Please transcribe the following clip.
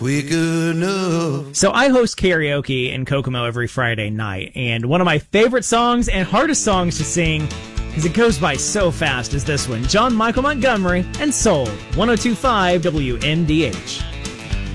quick enough. So I host karaoke in Kokomo every Friday night, and one of my favorite songs and hardest songs to sing, because it goes by so fast, is this one, John Michael Montgomery and Soul, 102.5 WMDH.